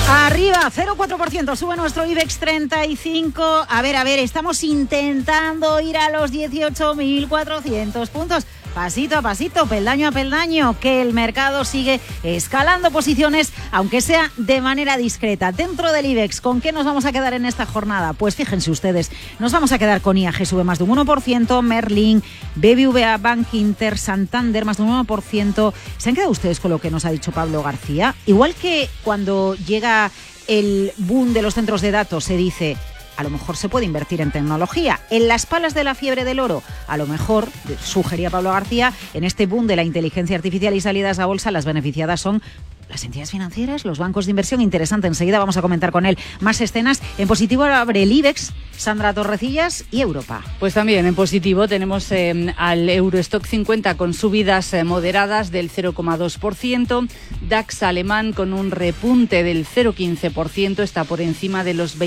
Arriba, 0,4%, sube nuestro IBEX 35. A ver, estamos intentando ir a los 18.400 puntos. Pasito a pasito, peldaño a peldaño, que el mercado sigue escalando posiciones, aunque sea de manera discreta. Dentro del IBEX, ¿con qué nos vamos a quedar en esta jornada? Pues fíjense ustedes, nos vamos a quedar con IAG, sube más de un 1%, Merlin, BBVA, Bank Inter, Santander, más de un 1%. ¿Se han quedado ustedes con lo que nos ha dicho Pablo García? Igual que cuando llega el boom de los centros de datos, se dice, a lo mejor se puede invertir en tecnología. En las palas de la fiebre del oro, a lo mejor, sugería Pablo García, en este boom de la inteligencia artificial y salidas a bolsa, las beneficiadas son las entidades financieras, los bancos de inversión. Interesante, enseguida vamos a comentar con él más escenas. En positivo abre el IBEX, Sandra Torrecillas, y Europa. Pues también en positivo tenemos al Eurostock 50 con subidas moderadas del 0,2%, DAX alemán con un repunte del 0,15%, está por encima de los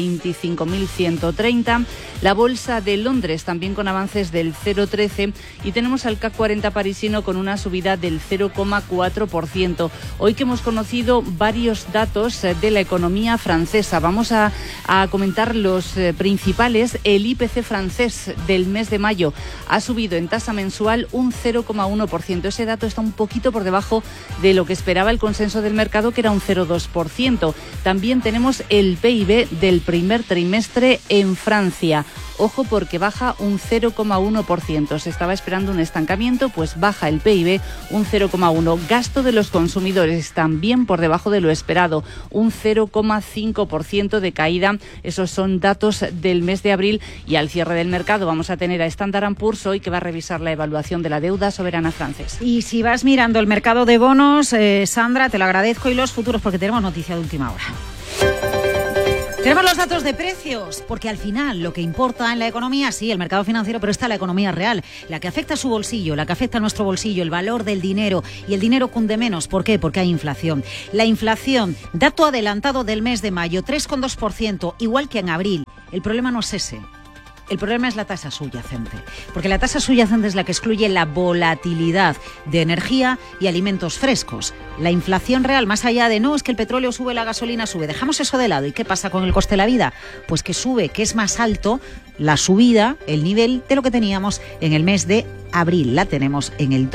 25.130, la bolsa de Londres también con avances del 0,13% y tenemos al CAC 40 parisino con una subida del 0,4%. Hoy que hemos conocido varios datos de la economía francesa, vamos a comentar los principales. El IPC francés del mes de mayo ha subido en tasa mensual un 0,1%. Ese dato está un poquito por debajo de lo que esperaba el consenso del mercado, que era un 0,2%. También tenemos el PIB del primer trimestre en Francia. Ojo, porque baja un 0,1%. Se estaba esperando un estancamiento, pues baja el PIB un 0,1%. Gasto de los consumidores también por debajo de lo esperado, un 0,5% de caída. Esos son datos del mes de abril, y al cierre del mercado vamos a tener a Standard & Poor's hoy, que va a revisar la evaluación de la deuda soberana francesa. Y si vas mirando el mercado de bonos, Sandra, te lo agradezco, y los futuros, porque tenemos noticia de última hora. Tenemos los datos de precios, porque al final lo que importa en la economía, sí, el mercado financiero, pero está la economía real, la que afecta a su bolsillo, la que afecta a nuestro bolsillo, el valor del dinero, y el dinero cunde menos. ¿Por qué? Porque hay inflación. La inflación, dato adelantado del mes de mayo, 3,2%, igual que en abril. El problema no es ese. El problema es la tasa subyacente, porque la tasa subyacente es la que excluye la volatilidad de energía y alimentos frescos. La inflación real, más allá de no, es que el petróleo sube, la gasolina sube, dejamos eso de lado. ¿Y qué pasa con el coste de la vida? Pues que sube, que es más alto la subida, el nivel de lo que teníamos en el mes de abril. La tenemos en el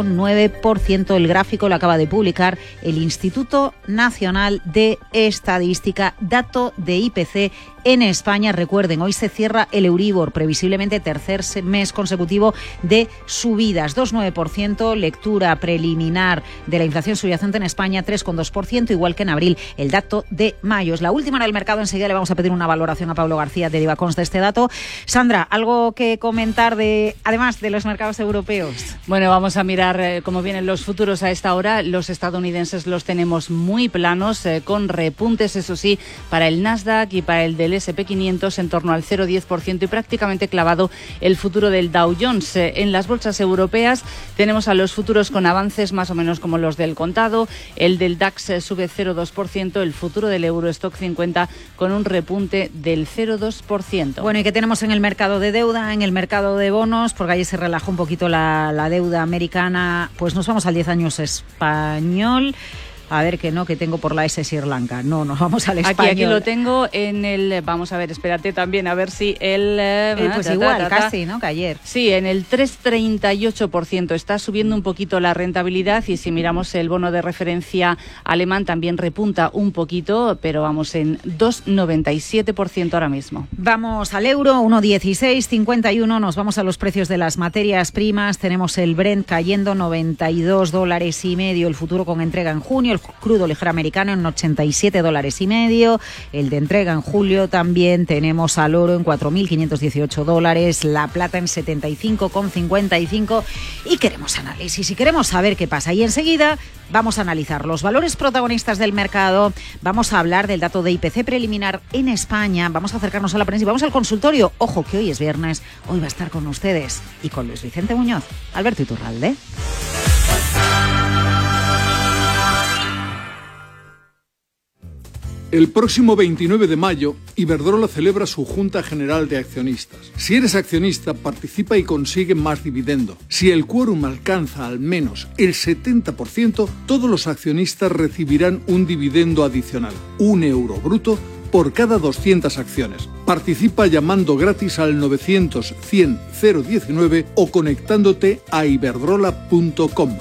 2,9%. El gráfico lo acaba de publicar el Instituto Nacional de Estadística, dato de IPC en España. Recuerden, hoy se cierra el Euribor, previsiblemente tercer mes consecutivo de subidas, 2,9%, lectura preliminar de la inflación subyacente en España, 3,2%, igual que en abril. El dato de mayo es la última hora del mercado. Enseguida le vamos a pedir una valoración a Pablo García de Divacons de este dato. Sandra, ¿algo que comentar además de los mercados europeos? Bueno, vamos a mirar cómo vienen los futuros a esta hora. Los estadounidenses los tenemos muy planos, con repuntes, eso sí, para el Nasdaq y para el del S&P 500 en torno al 0,10%, y prácticamente clavado el futuro del Dow Jones. En las bolsas europeas tenemos a los futuros con avances más o menos como los del contado. El del DAX sube 0,2%, el futuro del Eurostock 50 con un repunte del 0,2%. Bueno, ¿y qué tenemos en el mercado de deuda, en el mercado de bonos? Porque ayer se relajó un poquito la deuda americana. Pues nos vamos al 10 años español. A ver, que tengo por la S Sri Lanka. No, nos vamos al español. Aquí lo tengo en el... Vamos a ver, espérate también, a ver si pues igual, casi, ¿no? Que ayer. Sí, en el 3,38%. Está subiendo un poquito la rentabilidad, y si miramos el bono de referencia alemán también repunta un poquito, pero vamos en 2,97% ahora mismo. Vamos al euro, 1,1651. Nos vamos a los precios de las materias primas. Tenemos el Brent cayendo $92.50, el futuro con entrega en junio. El crudo ligero americano en $87.50. El de entrega en julio también. Tenemos al oro en $4.518. La plata en 75,55. Y queremos análisis y queremos saber qué pasa. Y enseguida vamos a analizar los valores protagonistas del mercado. Vamos a hablar del dato de IPC preliminar en España. Vamos a acercarnos a la prensa y vamos al consultorio. Ojo, que hoy es viernes. Hoy va a estar con ustedes y con Luis Vicente Muñoz, Alberto Iturralde. El próximo 29 de mayo, Iberdrola celebra su Junta General de Accionistas. Si eres accionista, participa y consigue más dividendo. Si el quórum alcanza al menos el 70%, todos los accionistas recibirán un dividendo adicional, €1 bruto, por cada 200 acciones. Participa llamando gratis al 900 100 019 o conectándote a iberdrola.com.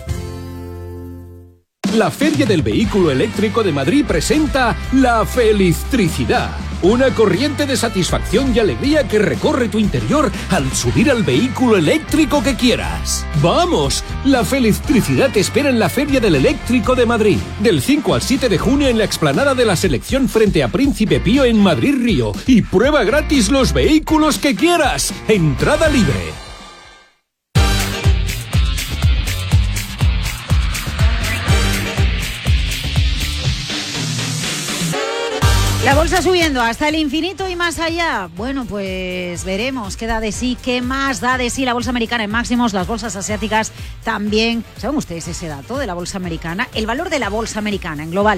La Feria del Vehículo Eléctrico de Madrid presenta La Felistricidad, una corriente de satisfacción y alegría que recorre tu interior al subir al vehículo eléctrico que quieras. ¡Vamos! La Felistricidad te espera en la Feria del Eléctrico de Madrid, del 5 al 7 de junio en la explanada de la Selección frente a Príncipe Pío en Madrid Río. Y prueba gratis los vehículos que quieras. Entrada libre. La bolsa subiendo hasta el infinito y más allá. Bueno, pues veremos qué da de sí, qué más da de sí la bolsa americana en máximos, las bolsas asiáticas también. ¿Saben ustedes ese dato de la bolsa americana? El valor de la bolsa americana en global,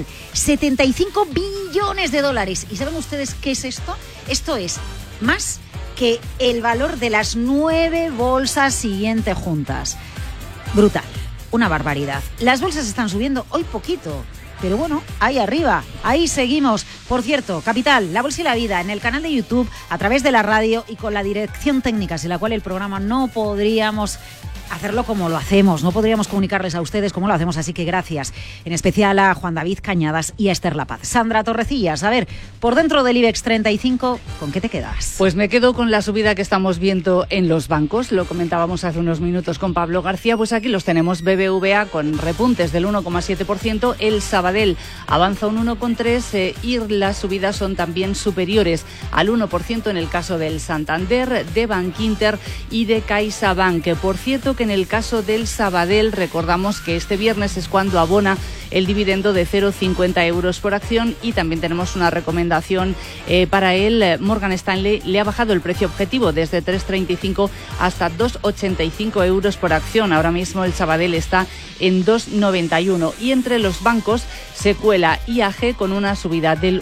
75 billones de dólares. ¿Y saben ustedes qué es esto? Esto es más que el valor de las 9 bolsas siguientes juntas. Brutal, una barbaridad. Las bolsas están subiendo hoy poquito. Pero bueno, ahí arriba, ahí seguimos. Por cierto, Capital, La Bolsa y la Vida, en el canal de YouTube, a través de la radio y con la dirección técnica, sin la cual el programa no podríamos hacerlo como lo hacemos, no podríamos comunicarles a ustedes como lo hacemos, así que gracias, en especial a Juan David Cañadas y a Esther Lapaz. Sandra Torrecillas, a ver, por dentro del IBEX 35, ¿con qué te quedas? Pues me quedo con la subida que estamos viendo en los bancos, lo comentábamos hace unos minutos con Pablo García, pues aquí los tenemos. BBVA con repuntes del 1,7%, el Sabadell avanza un 1,3% y las subidas son también superiores al 1% en el caso del Santander, de Bankinter y de CaixaBank. Por cierto, que en el caso del Sabadell recordamos que este viernes es cuando abona el dividendo de 0,50 euros por acción y también tenemos una recomendación para él. Morgan Stanley le ha bajado el precio objetivo desde 3,35 hasta 2,85 euros por acción. Ahora mismo el Sabadell está en 2,91 y entre los bancos se cuela IAG con una subida del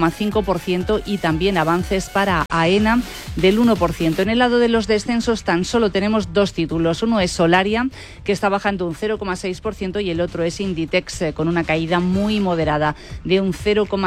1,5% y también avances para AENA del 1%. En el lado de los descensos tan solo tenemos dos títulos. Uno es Solaria, que está bajando un 0,6% y el otro es Inditex, con una caída muy moderada de un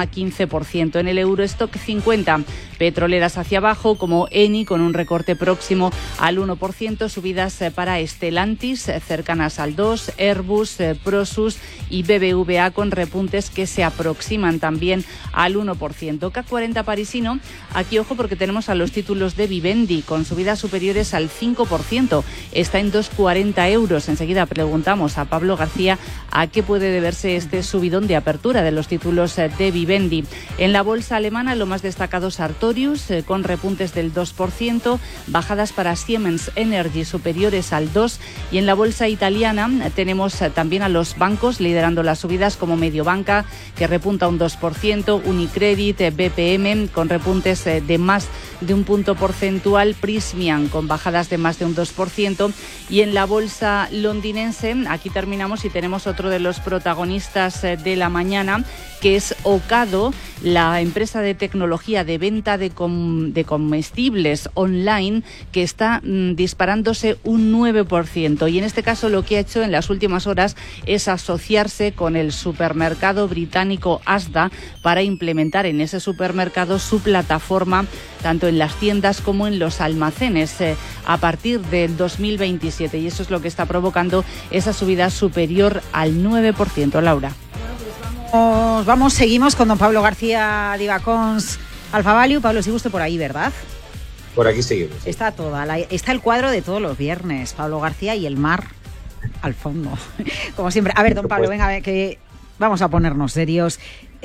0,15%. En el Eurostock 50, petroleras hacia abajo como Eni con un recorte próximo al 1%, subidas para Stellantis cercanas al 2%, Airbus, Prosus y BBVA con repuntes que se aproximan también al 1%. CAC 40 parisino, aquí ojo porque tenemos a los títulos de Vivendi con subidas superiores al 5%, está en 2,40 euros. Enseguida preguntamos a Pablo García a qué puede deberse este subidón de apertura de los títulos de Vivendi. En la bolsa alemana lo más destacado es Sartorius con repuntes del 2%, bajadas para Siemens Energy superiores al 2%, y en la bolsa italiana tenemos también a los bancos liderando las subidas como Mediobanca, que repunta un 2%, Unicredit, BPM con repuntes de más de un punto porcentual, Prysmian con bajadas de más de un 2%, y en la bolsa londinense aquí terminamos y tenemos otro de los protagonistas de la mañana, que es Ocado, la empresa de tecnología de venta de comestibles online, que está disparándose un 9%, y en este caso lo que ha hecho en las últimas horas es asociarse con el supermercado británico Asda para implementar en ese supermercado su plataforma tanto en las tiendas como en los almacenes a partir del 2027, y eso es lo que está provocando esa subida superior al 9%. Laura. Seguimos con don Pablo García Divacons Alfa Value. Pablo, sigue usted por ahí, ¿verdad? Por aquí seguimos. Sí. Está el cuadro de todos los viernes, Pablo García y el mar al fondo, como siempre. A ver, don Pablo, venga, a ver, que vamos a ponernos serios.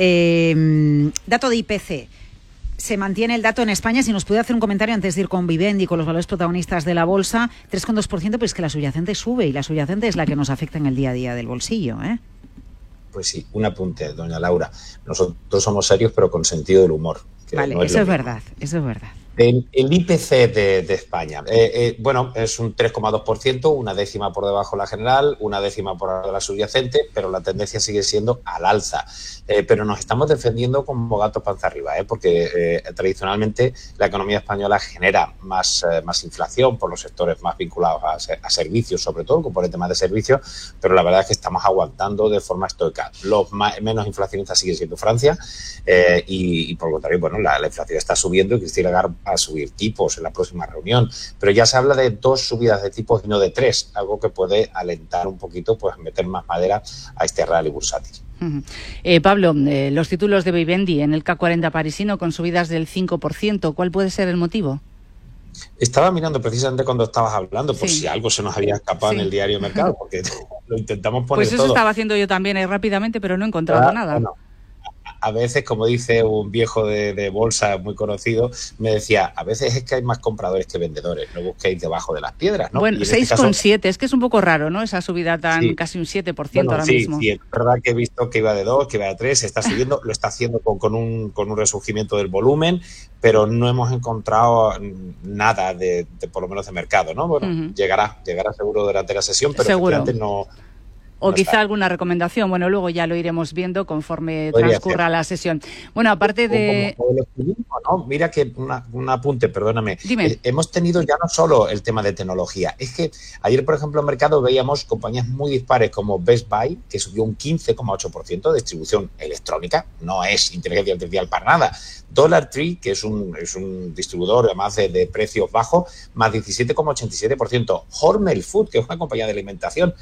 Dato de IPC. Se mantiene el dato en España. Si nos puede hacer un comentario antes de ir con Vivendi, con los valores protagonistas de la bolsa, 3,2%, pues que la subyacente sube, y la subyacente es la que nos afecta en el día a día del bolsillo, ¿eh? Pues sí, un apunte, doña Laura. Nosotros somos serios, pero con sentido del humor. Vale, no es eso es verdad, eso es verdad. El IPC de España, bueno, es un 3,2%, una décima por debajo de la general, una décima por debajo de la subyacente, pero la tendencia sigue siendo al alza. Pero nos estamos defendiendo como gatos panza arriba, porque tradicionalmente la economía española genera más inflación por los sectores más vinculados a servicios, sobre todo el componente más de servicios, pero la verdad es que estamos aguantando de forma estoica. Los menos inflacionistas sigue siendo Francia y por lo contrario, bueno, la inflación está subiendo y Christine Lagarde a subir tipos en la próxima reunión, pero ya se habla de 2 subidas de tipos y no de 3, algo que puede alentar un poquito, pues meter más madera a este rally bursátil. Pablo, los títulos de Vivendi en el CAC 40 parisino con subidas del 5%, ¿cuál puede ser el motivo? Estaba mirando precisamente cuando estabas hablando, por Sí. si algo se nos había escapado en el diario de mercado, porque lo intentamos poner Pues eso todo. estaba haciendo yo también rápidamente, pero no he encontrado nada. Bueno, a veces, como dice un viejo de bolsa muy conocido, me decía, a veces es que hay más compradores que vendedores, no busquéis debajo de las piedras, ¿no? Bueno, 6,7, es que es un poco raro, ¿no? Esa subida tan casi un 7% bueno, ahora sí, mismo. Sí, es verdad que he visto que iba de 2, que iba de 3, se está subiendo, lo está haciendo con un resurgimiento del volumen, pero no hemos encontrado nada de por lo menos de mercado, ¿no? Bueno, llegará seguro durante la sesión, pero seguro. efectivamente no. O quizá alguna recomendación. Bueno, luego ya lo iremos viendo conforme Podría transcurra la sesión. Bueno, aparte de... ¿no? Mira que un apunte, perdóname. Dime. Hemos tenido ya no solo el tema de tecnología. Es que ayer, por ejemplo, en mercado veíamos compañías muy dispares como Best Buy, que subió un 15,8% de distribución electrónica. No es inteligencia artificial para nada. Dollar Tree, que es un distribuidor además de precios bajos, más 17,87%. Hormel Food, que es una compañía de alimentación,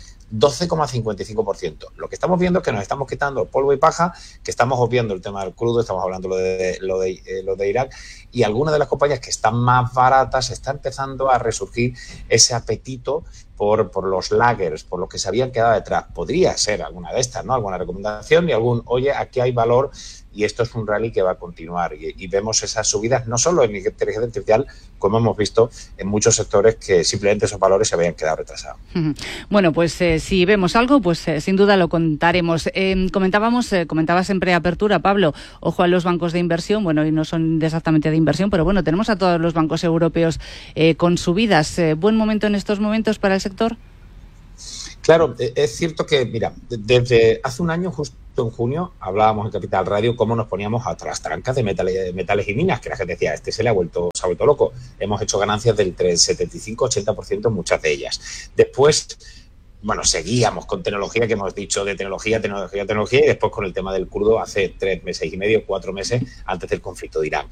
12,55%. Lo que estamos viendo es que nos estamos quitando polvo y paja, que estamos obviando el tema del crudo, estamos hablando lo de Irak, y algunas de las compañías que están más baratas está empezando a resurgir ese apetito por los lagers, por lo que se habían quedado detrás. Podría ser alguna de estas, ¿no? Alguna recomendación y oye, aquí hay valor y esto es un rally que va a continuar. Y vemos esas subidas no solo en inteligencia artificial, como hemos visto en muchos sectores que simplemente esos valores se habían quedado retrasados. Bueno, pues si vemos algo, pues sin duda lo contaremos. Comentabas en preapertura, Pablo, ojo a los bancos de inversión, bueno, y no son exactamente de inversión, pero bueno, tenemos a todos los bancos europeos con subidas. ¿Buen momento en estos momentos para el sector? Claro, es cierto que, mira, desde hace un año, justo en junio, hablábamos en Capital Radio cómo nos poníamos hasta las trancas de metales y minas, que la gente decía, se ha vuelto loco. Hemos hecho ganancias del 75-80% en muchas de ellas. Después, bueno, seguíamos con tecnología, que hemos dicho de tecnología, y después con el tema del crudo hace 3 meses y medio, 4 meses antes del conflicto de Irán.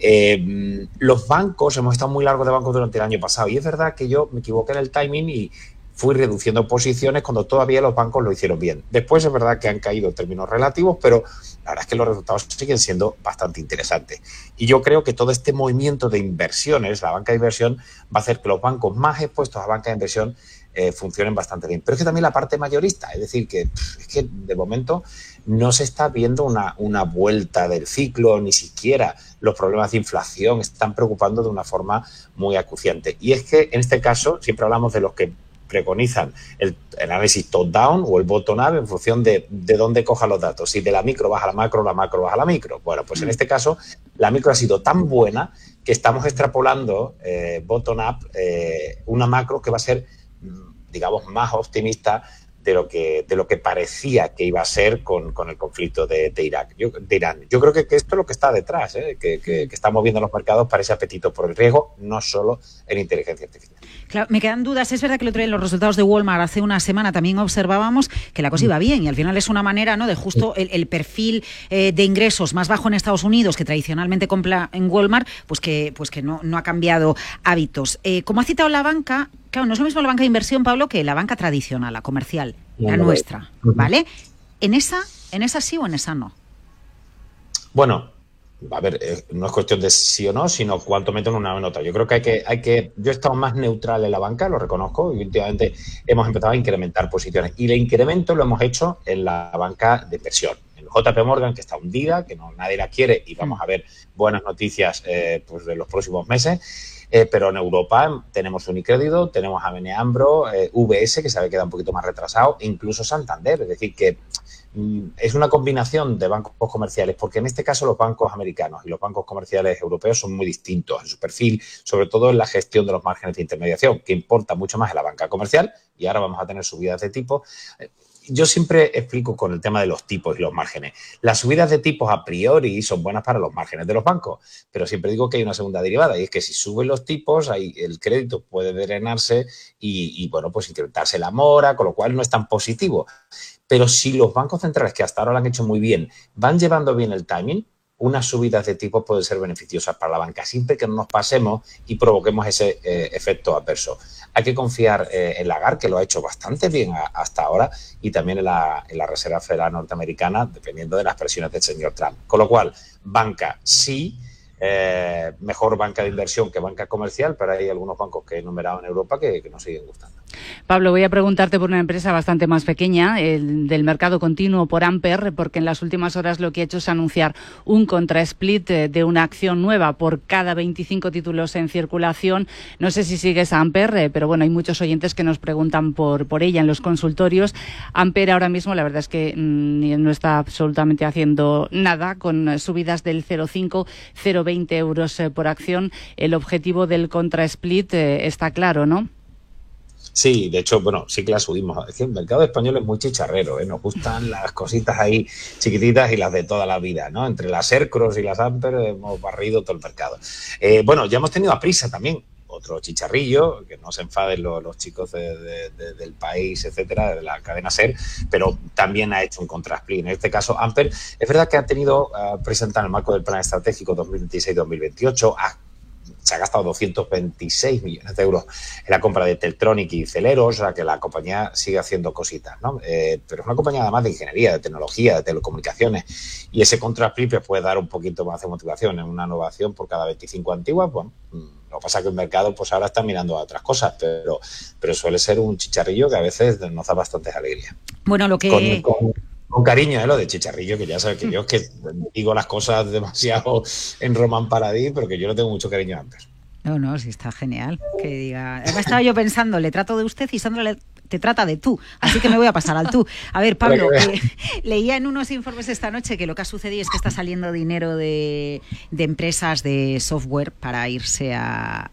Los bancos, hemos estado muy largos de bancos durante el año pasado, y es verdad que yo me equivoqué en el timing y fui reduciendo posiciones cuando todavía los bancos lo hicieron bien. Después es verdad que han caído en términos relativos, pero la verdad es que los resultados siguen siendo bastante interesantes. Y yo creo que todo este movimiento de inversiones, la banca de inversión, va a hacer que los bancos más expuestos a banca de inversión funcionen bastante bien. Pero es que también la parte mayorista, es decir, que es que de momento no se está viendo una vuelta del ciclo, ni siquiera los problemas de inflación están preocupando de una forma muy acuciante. Y es que en este caso siempre hablamos de los que preconizan el análisis top-down o el bottom-up en función de dónde coja los datos. Si de la micro baja a la macro baja a la micro. Bueno, pues en este caso la micro ha sido tan buena que estamos extrapolando bottom-up una macro que va a ser, digamos, más optimista de lo que parecía que iba a ser con el conflicto de Irán. Yo creo que esto es lo que está detrás, que está moviendo los mercados para ese apetito por el riesgo, no solo en inteligencia artificial. Claro, me quedan dudas. Es verdad que el otro día en los resultados de Walmart hace una semana también observábamos que la cosa iba bien y al final es una manera, ¿no?, de justo el perfil de ingresos más bajo en Estados Unidos, que tradicionalmente compra en Walmart, pues que no ha cambiado hábitos. Como ha citado la banca, claro, no es lo mismo la banca de inversión, Pablo, que la banca tradicional, la comercial, la nuestra, ¿vale? ¿En esa sí o en esa no? Bueno, a ver, no es cuestión de sí o no, sino cuánto meto en una o en otra. Yo creo que hay que... Yo he estado más neutral en la banca, lo reconozco, y últimamente hemos empezado a incrementar posiciones. Y el incremento lo hemos hecho en la banca de inversión. En el JP Morgan, que está hundida, que nadie la quiere, y vamos a ver buenas noticias pues de los próximos meses. pero en Europa tenemos Unicrédito, tenemos ABN AMRO, VS, que se había quedado un poquito más retrasado, e incluso Santander. Es decir, que es una combinación de bancos comerciales, porque en este caso los bancos americanos y los bancos comerciales europeos son muy distintos en su perfil, sobre todo en la gestión de los márgenes de intermediación, que importa mucho más en la banca comercial, y ahora vamos a tener subidas de tipo. Yo siempre explico con el tema de los tipos y los márgenes. Las subidas de tipos a priori son buenas para los márgenes de los bancos, pero siempre digo que hay una segunda derivada, y es que si suben los tipos, ahí el crédito puede drenarse y bueno, pues incrementarse la mora, con lo cual no es tan positivo. Pero si los bancos centrales, que hasta ahora lo han hecho muy bien, van llevando bien el timing, unas subidas de tipos pueden ser beneficiosas para la banca, siempre que no nos pasemos y provoquemos ese efecto adverso. Hay que confiar en Lagarde, que lo ha hecho bastante bien hasta ahora, y también en la Reserva Federal norteamericana, dependiendo de las presiones del señor Trump. Con lo cual, banca sí, mejor banca de inversión que banca comercial, pero hay algunos bancos que he enumerado en Europa que nos siguen gustando. Pablo, voy a preguntarte por una empresa bastante más pequeña, el del mercado continuo, por Amper, porque en las últimas horas lo que ha hecho es anunciar un contra-split de una acción nueva por cada 25 títulos en circulación. No sé si sigues a Amper, pero bueno, hay muchos oyentes que nos preguntan por ella en los consultorios. Amper ahora mismo la verdad es que no está absolutamente haciendo nada, con subidas del 0,5, 0,20 euros por acción. El objetivo del contra-split está claro, ¿no? Sí, de hecho, bueno, sí que la subimos. Es que el mercado español es muy chicharrero, ¿eh? Nos gustan las cositas ahí chiquititas y las de toda la vida, ¿no? Entre las Ercros y las Amper hemos barrido todo el mercado. Bueno, ya hemos tenido a Prisa también, otro chicharrillo, que no se enfaden los chicos del país, etcétera, de la cadena SER, pero también ha hecho un contra-split. En este caso, Amper, es verdad que ha tenido presentar en el marco del plan estratégico 2026-2028, se ha gastado 226 millones de euros en la compra de Teltronic y Celeros, o sea que la compañía sigue haciendo cositas, ¿no? Pero es una compañía además de ingeniería, de tecnología, de telecomunicaciones, y ese contra-split puede dar un poquito más de motivación en una innovación por cada 25 antiguas. Bueno, lo que pasa es que el mercado pues ahora está mirando a otras cosas, pero suele ser un chicharrillo que a veces nos da bastante alegría. Bueno, lo que... Con cariño, lo de chicharrillo, que ya sabes que yo es que digo las cosas demasiado en Roman Paradis, pero que yo no tengo mucho cariño a Amper. No, sí está genial que diga. Además estaba yo pensando, le trato de usted y Sandra te trata de tú, así que me voy a pasar al tú. A ver, Pablo, leía en unos informes esta noche que lo que ha sucedido es que está saliendo dinero de empresas de software para irse a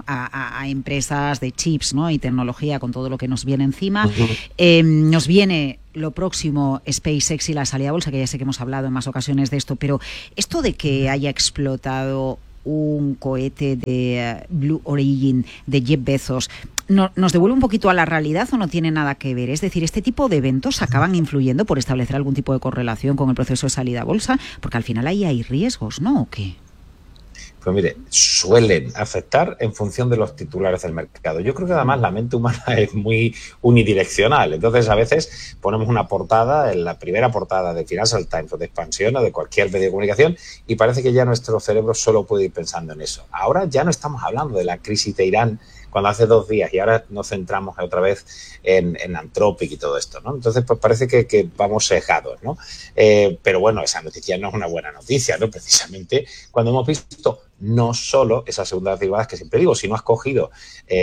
empresas de chips, ¿no? Y tecnología, con todo lo que nos viene encima. Nos viene lo próximo, SpaceX y la salida a bolsa, que ya sé que hemos hablado en más ocasiones de esto, pero esto de que haya explotado un cohete de Blue Origin de Jeff Bezos, ¿nos devuelve un poquito a la realidad o no tiene nada que ver? Es decir, ¿este tipo de eventos acaban influyendo por establecer algún tipo de correlación con el proceso de salida a bolsa? Porque al final ahí hay riesgos, ¿no? ¿O qué? Pues mire, suelen afectar en función de los titulares del mercado. Yo creo que además la mente humana es muy unidireccional. Entonces, a veces ponemos una portada, en la primera portada de Financial Times o de Expansión o de cualquier medio de comunicación, y parece que ya nuestro cerebro solo puede ir pensando en eso. Ahora ya no estamos hablando de la crisis de Irán cuando hace 2 días, y ahora nos centramos otra vez en Anthropic y todo esto, ¿no? Entonces, pues parece que vamos sesgados, ¿no? Pero bueno, esa noticia no es una buena noticia, ¿no? Precisamente cuando hemos visto no solo esas segundas derivadas que siempre digo, si no has cogido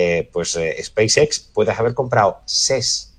SpaceX, puedes haber comprado SES,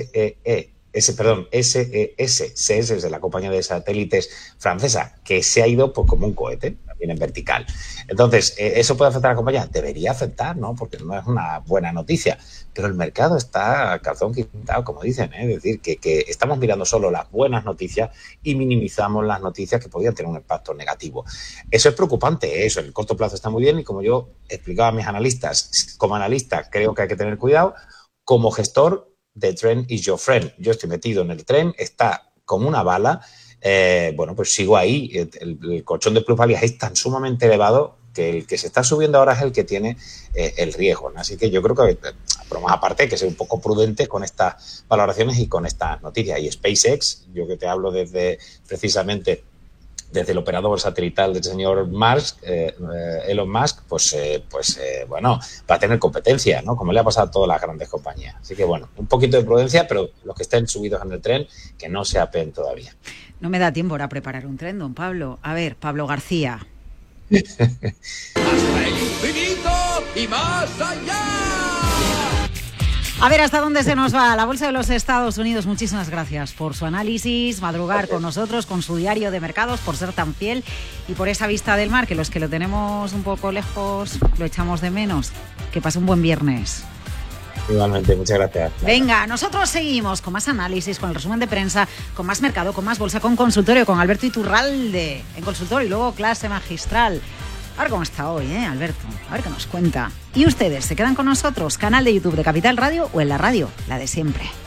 SES, de la compañía de satélites francesa, que se ha ido pues como un cohete, también en vertical. Entonces, ¿eso puede afectar a la compañía? Debería afectar, ¿no? Porque no es una buena noticia. Pero el mercado está a calzón quitado, como dicen, ¿eh? Es decir, que estamos mirando solo las buenas noticias y minimizamos las noticias que podrían tener un impacto negativo. Eso es preocupante, eso. En el corto plazo está muy bien, y como yo explicaba a mis analistas, como analista creo que hay que tener cuidado. Como gestor, the trend is your friend. Yo estoy metido en el tren, está como una bala. Pues sigo ahí. El colchón de plusvalías es tan sumamente elevado que el que se está subiendo ahora es el que tiene el riesgo, ¿no? Así que yo creo que, por más aparte, hay que ser un poco prudentes con estas valoraciones y con estas noticias. Y SpaceX, yo que te hablo precisamente desde el operador satelital del señor Musk, Elon Musk, va a tener competencia, ¿no? Como le ha pasado a todas las grandes compañías. Así que, bueno, un poquito de prudencia, pero los que estén subidos en el tren, que no se apeen todavía. No me da tiempo para preparar un tren, don Pablo. A ver, Pablo García. ¡Hasta el infinito y más allá. A ver hasta dónde se nos va la Bolsa de los Estados Unidos. Muchísimas gracias por su análisis, madrugar con nosotros, con su diario de mercados, por ser tan fiel y por esa vista del mar, que los que lo tenemos un poco lejos lo echamos de menos. Que pase un buen viernes. Igualmente, muchas gracias. Venga, nosotros seguimos con más análisis, con el resumen de prensa, con más mercado, con más bolsa, con consultorio, con Alberto Iturralde en consultorio y luego clase magistral. A ver cómo está hoy, Alberto. A ver qué nos cuenta. Y ustedes, ¿se quedan con nosotros? Canal de YouTube de Capital Radio o en la radio, la de siempre.